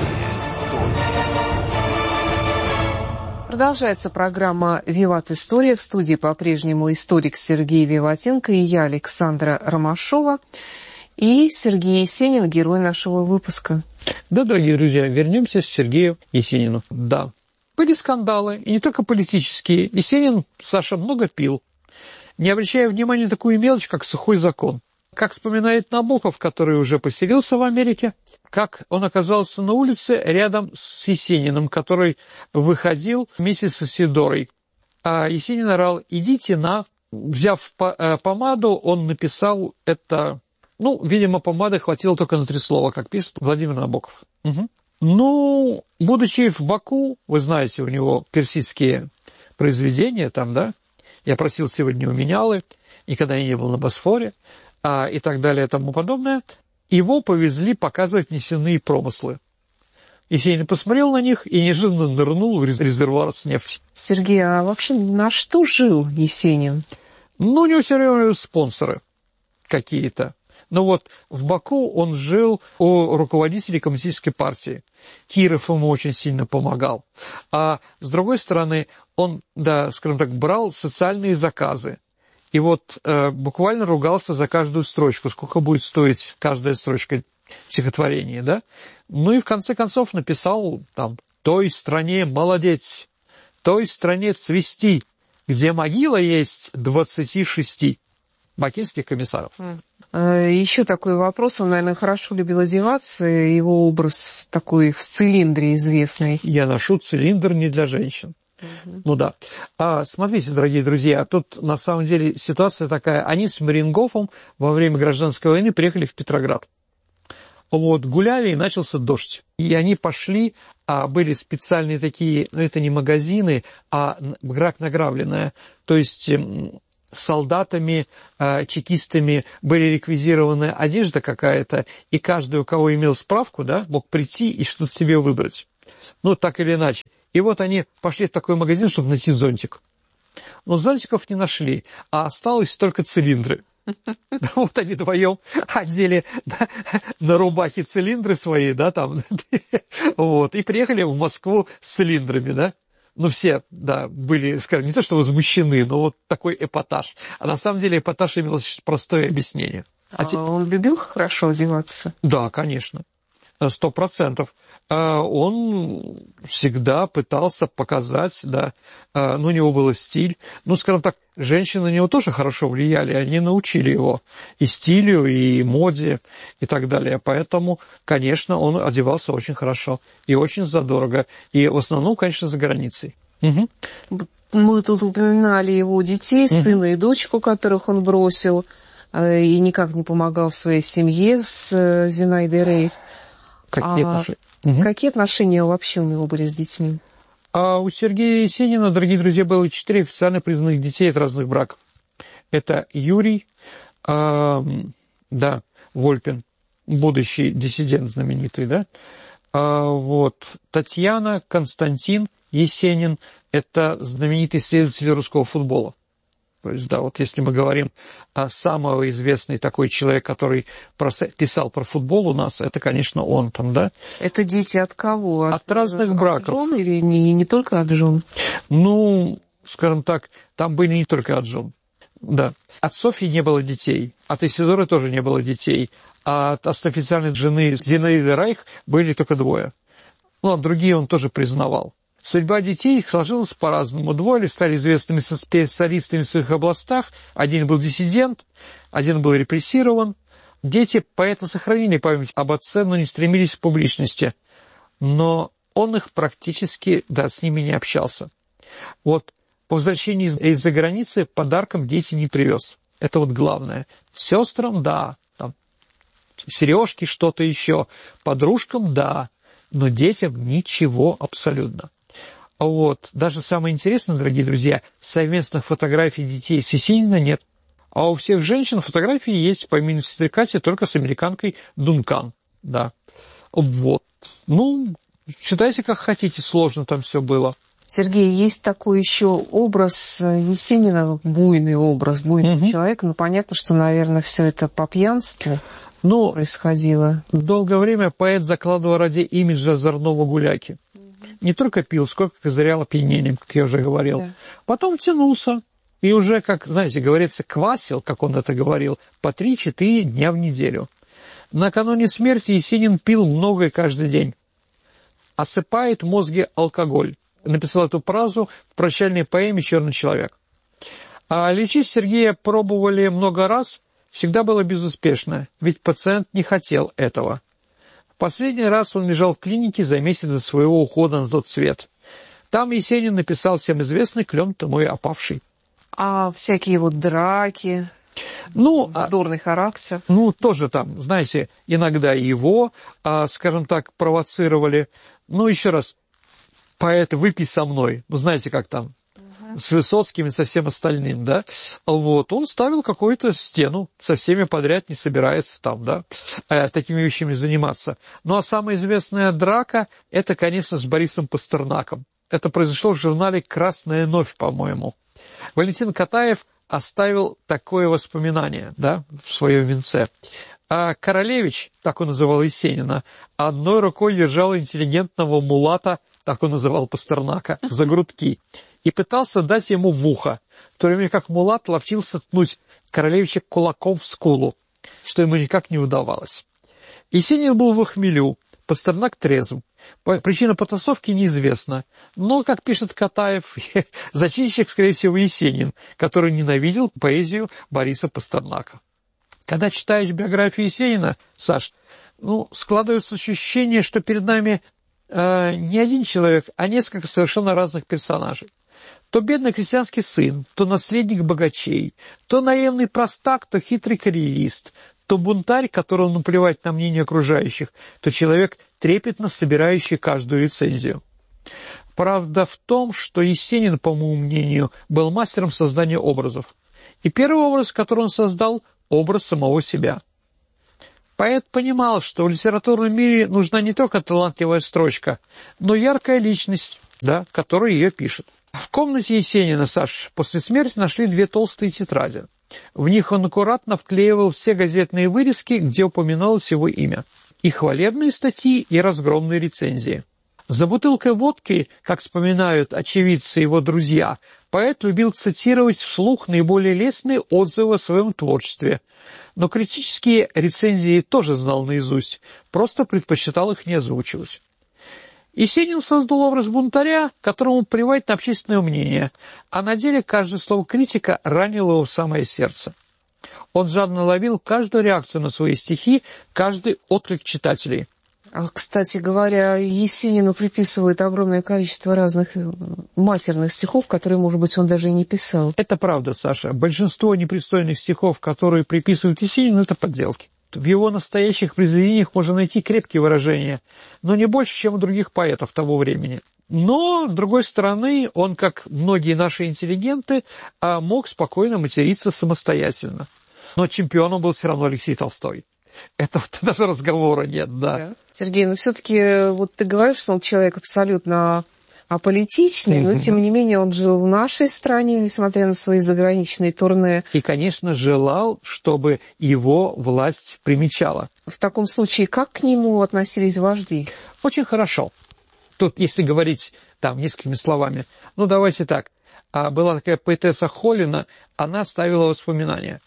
Продолжается программа «Виват. История». В студии по-прежнему историк Сергей Виватенко и я, Александра Ромашова. И Сергей Есенин, герой нашего выпуска. Да, дорогие друзья, вернемся к Сергею Есенину. Да. Были скандалы, и не только политические. Есенин, Саша, много пил, не обращая внимания на такую мелочь, как сухой закон. Как вспоминает Набоков, который уже поселился в Америке, как он оказался на улице рядом с Есениным, который выходил вместе с Исидорой. А Есенин орал: «Идите на...» Взяв помаду, он написал это... видимо, помады хватило только на 3 слова, как пишет Владимир Набоков. Угу. Будучи в Баку, вы знаете, у него персидские произведения там, да? Я просил сегодня у Менялы, никогда я не был на Босфоре, и так далее и тому подобное. Его повезли показывать нефтяные промыслы. Есенин посмотрел на них и неожиданно нырнул в резервуар с нефтью. Сергей, а вообще на что жил Есенин? У него все время спонсоры какие-то. В Баку он жил у руководителей коммунистической партии. Киров ему очень сильно помогал. А с другой стороны, он, брал социальные заказы. И буквально ругался за каждую строчку, сколько будет стоить каждая строчка стихотворения, да? И в конце концов написал «Той стране молодеть, той стране цвести, где могила есть 26». бакинских комиссаров. Еще такой вопрос. Он, наверное, хорошо любил одеваться. Его образ такой в цилиндре известный. Я ношу цилиндр не для женщин. Ну да. Смотрите, дорогие друзья, тут на самом деле ситуация такая. Они с Марингофом во время гражданской войны приехали в Петроград. Вот, гуляли, и начался дождь. И они пошли, были специальные такие, это не магазины, грабь награбленная. То есть солдатами, чекистами были реквизированы одежда какая-то, и каждый, у кого имел справку, да, мог прийти и что-то себе выбрать. Ну, так или иначе. И вот они пошли в такой магазин, чтобы найти зонтик. Но зонтиков не нашли, а осталось только цилиндры. Вот они вдвоем одели на рубахе цилиндры свои, да, там, вот, и приехали в Москву с цилиндрами, да. Ну, все, да, были, скажем, не то что возмущены, но вот такой эпатаж. А на самом деле эпатаж имел простое объяснение. Он любил хорошо одеваться? Да, конечно. 100%. Он всегда пытался показать, да, у него был стиль. Ну, скажем так, женщины на него тоже хорошо влияли, они научили его и стилю, и моде, и так далее. Поэтому, конечно, он одевался очень хорошо и очень задорого. И в основном, конечно, за границей. Угу. Мы тут упоминали его детей, сына и дочку, которых он бросил, и никак не помогал своей семье с Зинаидой Рейх. Какие отношения вообще у него были с детьми? У Сергея Есенина, дорогие друзья, было 4 официально признанных детей от разных браков. Это Юрий, Вольпин, будущий диссидент знаменитый, да? Вот, Татьяна, Константин Есенин, это знаменитый исследователь русского футбола. То есть, да, вот если мы говорим о самый известный такой человек, который писал про футбол у нас, это, конечно, он там, да? Это дети от кого? От разных браков. От жен или не только от жен? Ну, скажем так, там были не только от жен. Да. От Софьи не было детей, от Исидоры тоже не было детей, а от официальной жены Зинаиды Рейх были только 2. Ну, а другие он тоже признавал. Судьба детей их сложилась по-разному. 2 стали известными специалистами в своих областях. Один был диссидент, один был репрессирован. Дети поэта сохранили память об отце, но не стремились к публичности. Но он их практически, с ними не общался. Вот по возвращении из-за границы подарком дети не привез. Это вот главное. Сестрам, да, там, сережки, что-то еще. Подружкам, да, но детям ничего абсолютно. Вот. Даже самое интересное, дорогие друзья, совместных фотографий детей с Есениным нет. А у всех женщин фотографии есть, по имени сестры Кати, только с американкой Дункан. Да. Вот. Ну, считайте, как хотите, сложно там все было. Сергей, есть такой еще образ Есенина, буйный образ, буйного человека. Ну, понятно, что, наверное, все это по пьянству происходило. Долгое время поэт закладывал ради имиджа озорного гуляки. Не только пил, сколько козырял опьянением, как я уже говорил. Да. Потом тянулся. И уже, как, знаете, говорится, квасил, как он это говорил, по 3-4 дня в неделю. Накануне смерти Есенин пил много и каждый день. Осыпает мозги алкоголь. Написал эту фразу в прощальной поэме «Черный человек». А лечить Сергея пробовали много раз, всегда было безуспешно, ведь пациент не хотел этого. В последний раз он лежал в клинике за месяц до своего ухода на тот свет. Там Есенин написал всем известный «Клен-то мой опавший». А всякие вот драки, вздорный характер? Тоже там, знаете, иногда его, скажем так, провоцировали. Еще раз, поэт, выпей со мной. Знаете, как там, с Высоцким и со всем остальным, да? Вот, он ставил какую-то стену, со всеми подряд не собирается там, да, такими вещами заниматься. Ну, а самая известная драка, это, конечно, с Борисом Пастернаком. Это произошло в журнале «Красная новь», по-моему. Валентин Катаев оставил такое воспоминание, да, в своем венце. А Королевич, так он называл Есенина, одной рукой держал интеллигентного мулата, так он называл Пастернака, за грудки, и пытался дать ему в ухо, в то время как мулат ловчился ткнуть Королевича кулаком в скулу, что ему никак не удавалось. Есенин был в хмелю, Пастернак трезв. Причина потасовки неизвестна. Но, как пишет Катаев, зачинщик, скорее всего, Есенин, который ненавидел поэзию Бориса Пастернака. Когда читаешь биографию Есенина, Саш, складывается ощущение, что перед нами не один человек, а несколько совершенно разных персонажей. То бедный крестьянский сын, то наследник богачей, то наивный простак, то хитрый карьерист, то бунтарь, которому наплевать на мнение окружающих, то человек, трепетно собирающий каждую рецензию. Правда в том, что Есенин, по моему мнению, был мастером создания образов. И первый образ, который он создал, образ самого себя. Поэт понимал, что в литературном мире нужна не только талантливая строчка, но яркая личность, которая ее пишет. В комнате Есенина, Саш, после смерти нашли 2 толстые тетради. В них он аккуратно вклеивал все газетные вырезки, где упоминалось его имя. И хвалебные статьи, и разгромные рецензии. За бутылкой водки, как вспоминают очевидцы и его друзья, поэт любил цитировать вслух наиболее лестные отзывы о своем творчестве. Но критические рецензии тоже знал наизусть, просто предпочитал их не озвучивать. Есенин создал образ бунтаря, которому плевать на общественное мнение, а на деле каждое слово критика ранило его в самое сердце. Он жадно ловил каждую реакцию на свои стихи, каждый отклик читателей. Кстати говоря, Есенину приписывают огромное количество разных матерных стихов, которые, может быть, он даже и не писал. Это правда, Саша. Большинство непристойных стихов, которые приписывают Есенину, это подделки. В его настоящих произведениях можно найти крепкие выражения, но не больше, чем у других поэтов того времени. Но, с другой стороны, он, как многие наши интеллигенты, мог спокойно материться самостоятельно. Но чемпионом был все равно Алексей Толстой. Это даже разговора нет, да. Сергей, все-таки ты говоришь, что он человек абсолютно аполитичный, но, тем не менее, он жил в нашей стране, несмотря на свои заграничные турне. И, конечно, желал, чтобы его власть примечала. В таком случае, как к нему относились вожди? Очень хорошо. Тут, если говорить несколькими словами, давайте так. Была такая поэтесса Холина, она ставила воспоминания.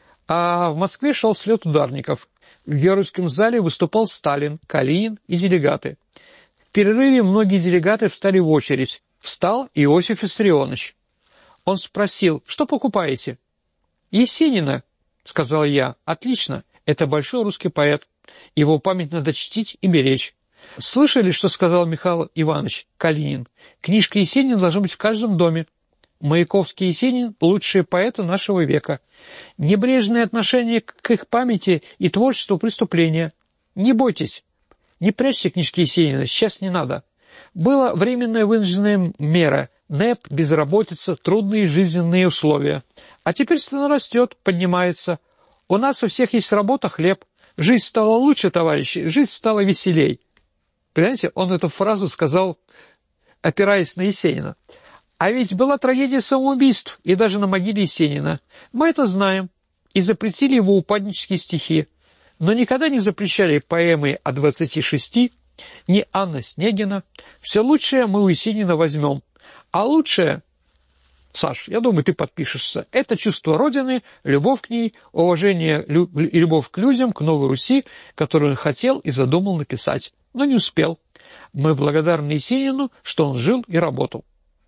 А в Москве шел слет ударников. В Георгиевском зале выступал Сталин, Калинин и делегаты. В перерыве многие делегаты встали в очередь. Встал Иосиф Виссарионович. Он спросил: что покупаете? Есенина, сказал я. Отлично, это большой русский поэт. Его память надо чтить и беречь. Слышали, что сказал Михаил Иванович Калинин? Книжка Есенина должна быть в каждом доме. Маяковский и Есенин – лучшие поэты нашего века. Небрежное отношение к их памяти и творчеству преступления. Не бойтесь, не прячьте книжки Есенина, сейчас не надо. Была временная вынужденная мера, НЭП, безработица, трудные жизненные условия. А теперь страна растет, поднимается. У нас у всех есть работа, хлеб. Жизнь стала лучше, товарищи, жизнь стала веселей. Понимаете, он эту фразу сказал, опираясь на Есенина. А ведь была трагедия самоубийств, и даже на могиле Есенина. Мы это знаем, и запретили его упаднические стихи, но никогда не запрещали поэмы о 26, ни Анна Снегина. Все лучшее мы у Есенина возьмем. А лучшее, Саш, я думаю, ты подпишешься, это чувство Родины, любовь к ней, уважение и любовь к людям, к Новой Руси, которую он хотел и задумал написать, но не успел. Мы благодарны Есенину, что он жил и работал.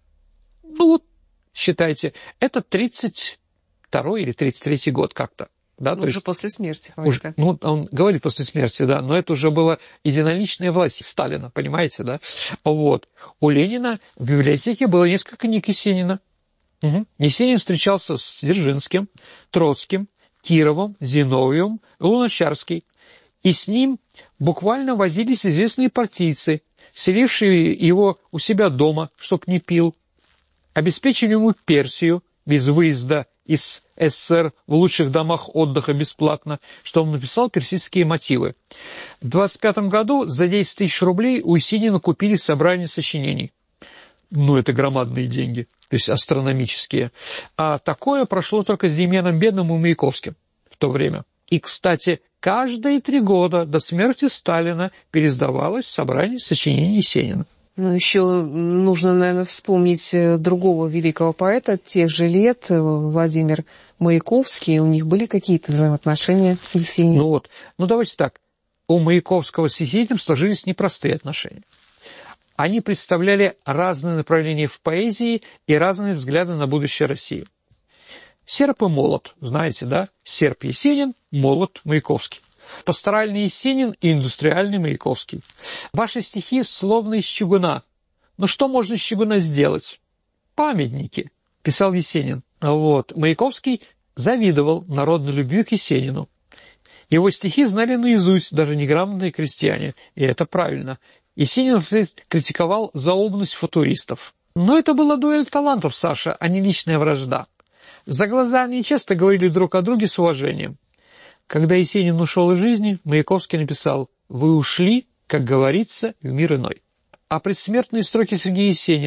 Считайте, это 32-й или 33-й год как-то. Да, уже после смерти. Он говорит после смерти, да, но это уже была единоличная власть Сталина, понимаете, да? У Ленина в библиотеке было несколько книг Есенина. Есенин встречался с Дзержинским, Троцким, Кировым, Зиновьевым, Луначарским. И с ним буквально возились известные партийцы, селившие его у себя дома, чтоб не пил. Обеспечили ему Персию без выезда из СССР в лучших домах отдыха бесплатно, что он написал персидские мотивы. В 25 году за 10 тысяч рублей у Есенина купили собрание сочинений. Это громадные деньги, то есть астрономические. А такое прошло только с Демьяном Бедным и Маяковским в то время. И, кстати, каждые 3 года до смерти Сталина переиздавалось собрание сочинений Есенина. Еще нужно, наверное, вспомнить другого великого поэта тех же лет, Владимир Маяковский. У них были какие-то взаимоотношения с Есениным? Давайте так. у Маяковского с Есениным сложились непростые отношения. Они представляли разные направления в поэзии и разные взгляды на будущее России. Серп и молот, знаете, да? Серп Есенин, молот Маяковский. Пасторальный Есенин и индустриальный Маяковский. Ваши стихи словно из чугуна. Но что можно из чугуна сделать? Памятники, писал Есенин. Маяковский завидовал народной любви к Есенину. Его стихи знали наизусть даже неграмотные крестьяне, и это правильно. Есенин критиковал заумность футуристов. Но это была дуэль талантов, Саша, а не личная вражда. За глаза они часто говорили друг о друге с уважением. Когда Есенин ушел из жизни, Маяковский написал: «Вы ушли, как говорится, в мир иной». А предсмертные строки Сергея Есенина